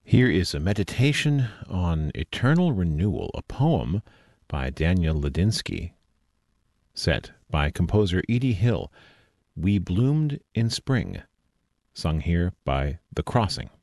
Here is a meditation on eternal renewal, a poem by Daniel Ladinsky, set by composer Edie Hill. We bloomed in spring, sung here by The Crossing.